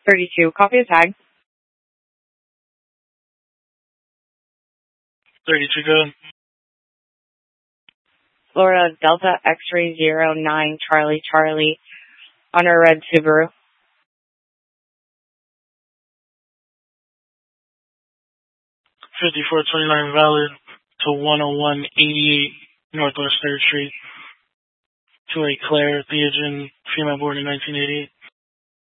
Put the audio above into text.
32. Copy the tag. 32, good. Florida Delta X-ray 09 Charlie Charlie on a red Subaru. 5429 valid to 10188 Northwest 3rd Street. To a Claire Theogen, female born in 1988.